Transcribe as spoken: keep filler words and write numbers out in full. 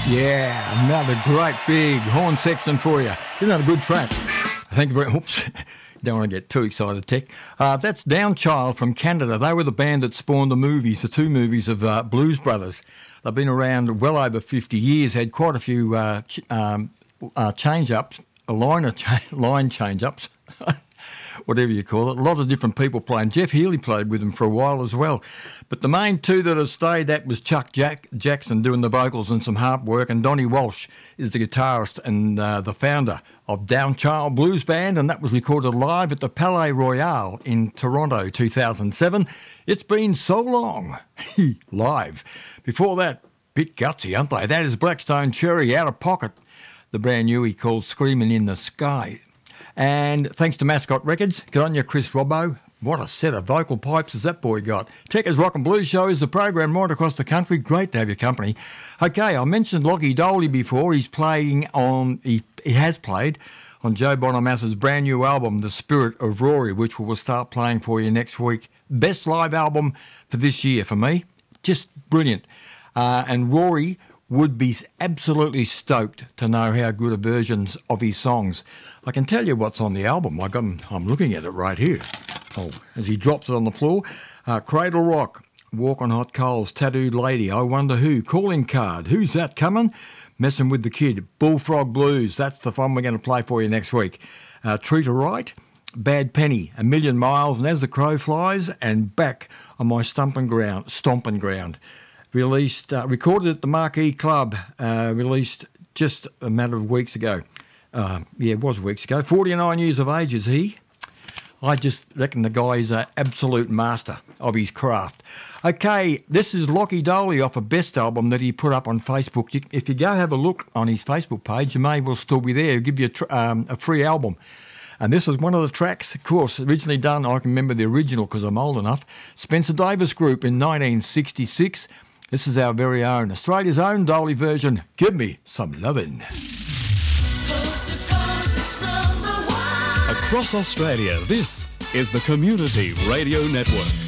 Yeah, another great big horn section for you. Isn't that a good track? Thank you very much. Oops, don't want to get too excited, Tech. Uh, that's Downchild from Canada. They were the band that spawned the movies, the two movies of uh, Blues Brothers. They've been around well over fifty years, had quite a few uh, ch- um, uh, change-ups, a line, of cha- line change-ups, whatever you call it. A lot of different people playing. Jeff Healey played with them for a while as well. But the main two that have stayed, that was Chuck Jack- Jackson doing the vocals and some harp work, and Donnie Walsh is the guitarist and uh, the founder of Downchild Blues Band, and that was recorded live at the Palais Royale in Toronto, two thousand seven. It's been so long. Live. Before that, bit gutsy, aren't they? That is Blackstone Cherry, Out of Pocket, the brand new he called Screaming in the Sky. And thanks to Mascot Records, good on you, Chris Robbo. What a set of vocal pipes has that boy got. Tekka's Rock and Blues Show is the program right across the country. Great to have your company. Okay, I mentioned Lockie Doley before. He's playing on, he, he has played on Joe Bonamass's brand new album, The Spirit of Rory, which we will start playing for you next week. Best live album for this year for me. Just brilliant. Uh, and Rory would be absolutely stoked to know how good are versions of his songs. I can tell you what's on the album. I got, I'm looking at it right here. Oh, as he drops it on the floor. Uh, Cradle Rock, Walk on Hot Coals, Tattooed Lady, I Wonder Who, Calling Card, Who's That Coming? Messing with the Kid, Bullfrog Blues, that's the fun we're going to play for you next week. Uh, Treat Her Right, Bad Penny, A Million Miles, and As the Crow Flies, and Back on My Stomping Ground, Stomping Ground. Released, uh, recorded at the Marquee Club, uh, released just a matter of weeks ago. Uh, yeah, it was weeks ago. forty-nine years of age is he. I just reckon the guy is an absolute master of his craft. Okay, this is Lockie Doley off a best album that he put up on Facebook. You, if you go have a look on his Facebook page, you may well still be there. He'll give you a, tr- um, a free album. And this is one of the tracks, of course, originally done, I can remember the original because I'm old enough, Spencer Davis Group in nineteen sixty-six. This is our very own, Australia's own Doley version, Give Me Some Lovin'. Coast to coast, it's number one. Across Australia, this is the Community Radio Network.